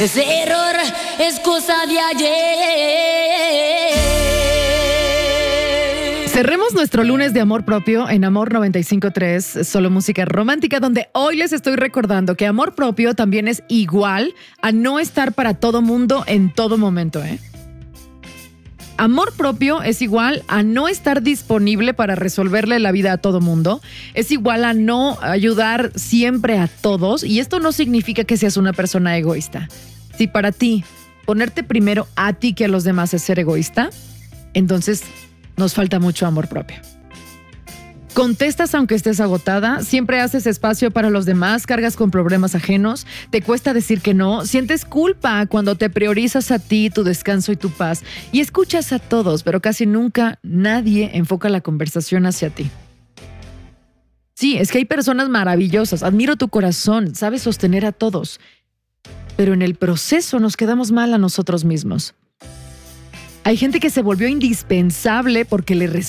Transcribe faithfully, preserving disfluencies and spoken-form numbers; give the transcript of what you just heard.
Ese error es cosa de ayer. Cerremos nuestro lunes de amor propio en Amor noventa y cinco punto tres, solo música romántica, donde hoy les estoy recordando que amor propio también es igual a no estar para todo mundo en todo momento, ¿eh? Amor propio es igual a no estar disponible para resolverle la vida a todo mundo. Es igual a no ayudar siempre a todos. Y esto no significa que seas una persona egoísta. Si para ti ponerte primero a ti que a los demás es ser egoísta, entonces nos falta mucho amor propio. Contestas aunque estés agotada, siempre haces espacio para los demás, cargas con problemas ajenos, te cuesta decir que no, sientes culpa cuando te priorizas a ti, tu descanso y tu paz, y escuchas a todos, pero casi nunca nadie enfoca la conversación hacia ti. Sí, es que hay personas maravillosas, admiro tu corazón, sabes sostener a todos, pero en el proceso nos quedamos mal a nosotros mismos. Hay gente que se volvió indispensable porque le